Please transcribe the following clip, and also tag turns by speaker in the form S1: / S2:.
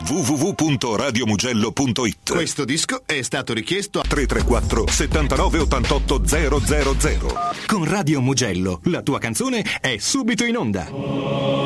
S1: www.radiomugello.it.
S2: Questo disco è stato richiesto a
S1: 334 79 88 000.
S3: Con Radio Mugello la tua canzone è subito in onda.